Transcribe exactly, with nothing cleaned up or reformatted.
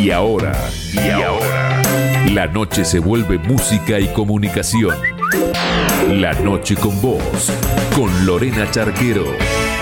Y ahora, y ahora, la noche se vuelve música y comunicación. La noche con vos, con Lorena Charquero.